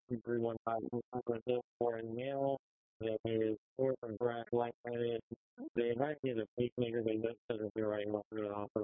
everyone over this for a meal that is short and bright, light-headed. They invite you to pacemaker, they don't because you're already walking it off